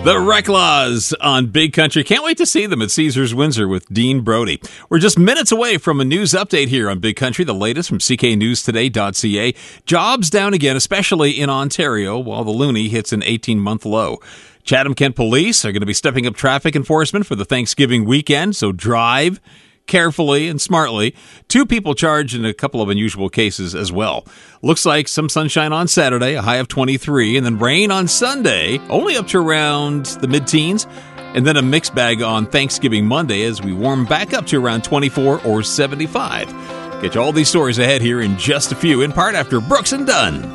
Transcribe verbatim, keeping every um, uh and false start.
The Reclaws on Big Country. Can't wait to see them at Caesars Windsor with Dean Brody. We're just minutes away from a news update here on Big Country, the latest from c k news today dot c a. Jobs down again, especially in Ontario, while the loonie hits an eighteen-month low. Chatham-Kent Police are going to be stepping up traffic enforcement for the Thanksgiving weekend, so drive carefully and smartly. Two people charged in a couple of unusual cases as well. Looks like some sunshine on Saturday, a high of twenty-three, and then rain on Sunday, only up to around the mid-teens, and then a mixed bag on Thanksgiving Monday as we warm back up to around twenty-four or seventy-five. Get you all these stories ahead here in just a few, in part after Brooks and Dunn.